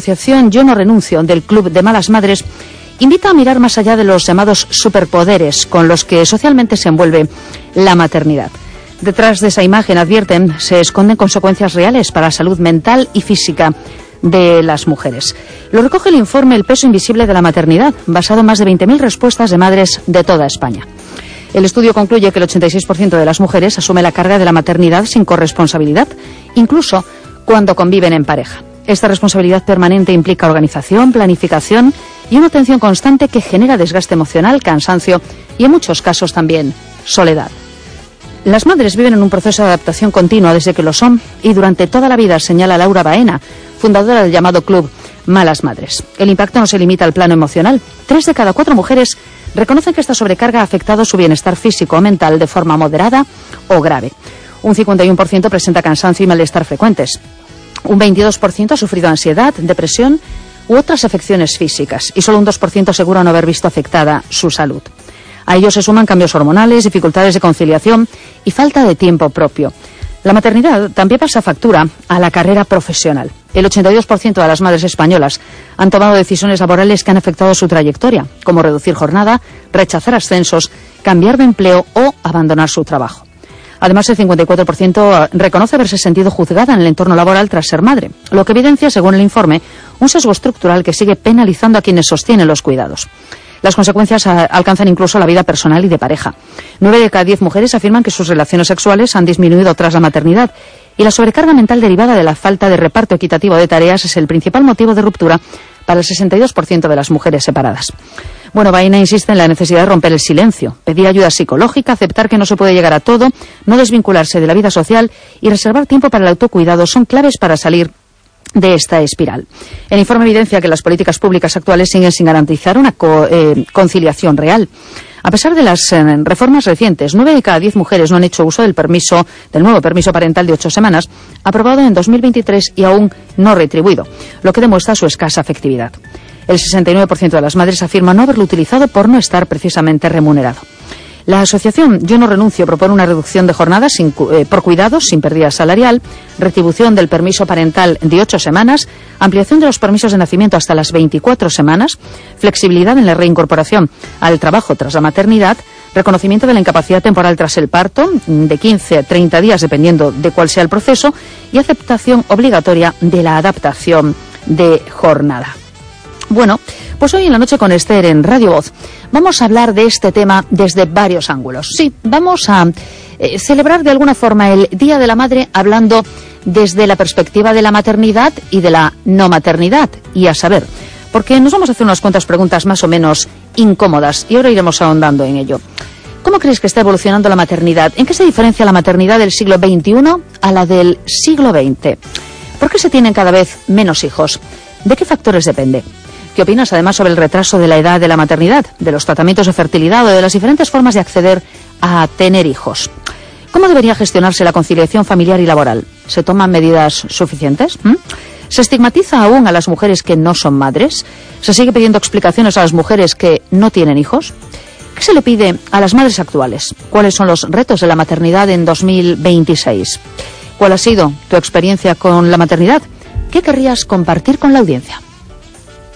asociación Yo No Renuncio del Club de Malas Madres invita a mirar más allá de los llamados superpoderes con los que socialmente se envuelve la maternidad. Detrás de esa imagen, advierten, se esconden consecuencias reales para la salud mental y física de las mujeres. Lo recoge el informe El peso invisible de la maternidad, basado en más de 20.000 respuestas de madres de toda España. El estudio concluye que el 86% de las mujeres asume la carga de la maternidad sin corresponsabilidad, incluso cuando conviven en pareja. Esta responsabilidad permanente implica organización, planificación y una atención constante que genera desgaste emocional, cansancio y, en muchos casos, también soledad. Las madres viven en un proceso de adaptación continua desde que lo son y durante toda la vida, señala Laura Baena, fundadora del llamado Club Malas Madres. El impacto no se limita al plano emocional. 3 de cada 4 mujeres reconocen que esta sobrecarga ha afectado su bienestar físico o mental de forma moderada o grave. Un 51% presenta cansancio y malestar frecuentes. Un 22% ha sufrido ansiedad, depresión u otras afecciones físicas y solo un 2% asegura no haber visto afectada su salud. A ello se suman cambios hormonales, dificultades de conciliación y falta de tiempo propio. La maternidad también pasa factura a la carrera profesional. El 82% de las madres españolas han tomado decisiones laborales que han afectado su trayectoria, como reducir jornada, rechazar ascensos, cambiar de empleo o abandonar su trabajo. Además, el 54% reconoce haberse sentido juzgada en el entorno laboral tras ser madre, lo que evidencia, según el informe, un sesgo estructural que sigue penalizando a quienes sostienen los cuidados. Las consecuencias alcanzan incluso la vida personal y de pareja. 9 de cada 10 mujeres afirman que sus relaciones sexuales han disminuido tras la maternidad y la sobrecarga mental derivada de la falta de reparto equitativo de tareas es el principal motivo de ruptura para el 62% de las mujeres separadas. Bueno, Baena insiste en la necesidad de romper el silencio, pedir ayuda psicológica, aceptar que no se puede llegar a todo, no desvincularse de la vida social y reservar tiempo para el autocuidado son claves para salir de esta espiral. El informe evidencia que las políticas públicas actuales siguen sin garantizar una conciliación real. A pesar de las reformas recientes, 9 de cada 10 mujeres no han hecho uso del nuevo permiso parental de 8 semanas, aprobado en 2023 y aún no retribuido, lo que demuestra su escasa efectividad. El 69% de las madres afirma no haberlo utilizado por no estar precisamente remunerado. La asociación Yo No Renuncio propone una reducción de jornadas por cuidados sin pérdida salarial, retribución del permiso parental de 8 semanas, ampliación de los permisos de nacimiento hasta las 24 semanas, flexibilidad en la reincorporación al trabajo tras la maternidad, reconocimiento de la incapacidad temporal tras el parto, de 15 a 30 días dependiendo de cuál sea el proceso, y aceptación obligatoria de la adaptación de jornada. Bueno, pues hoy en la noche con Esther en Radio Voz vamos a hablar de este tema desde varios ángulos. Sí, vamos a celebrar de alguna forma el Día de la Madre hablando desde la perspectiva de la maternidad y de la no maternidad. Y a saber, porque nos vamos a hacer unas cuantas preguntas más o menos incómodas y ahora iremos ahondando en ello. ¿Cómo crees que está evolucionando la maternidad? ¿En qué se diferencia la maternidad del siglo XXI a la del siglo XX? ¿Por qué se tienen cada vez menos hijos? ¿De qué factores depende? ¿Qué opinas además sobre el retraso de la edad de la maternidad, de los tratamientos de fertilidad o de las diferentes formas de acceder a tener hijos? ¿Cómo debería gestionarse la conciliación familiar y laboral? ¿Se toman medidas suficientes? ¿Se estigmatiza aún a las mujeres que no son madres? ¿Se sigue pidiendo explicaciones a las mujeres que no tienen hijos? ¿Qué se le pide a las madres actuales? ¿Cuáles son los retos de la maternidad en 2026? ¿Cuál ha sido tu experiencia con la maternidad? ¿Qué querrías compartir con la audiencia?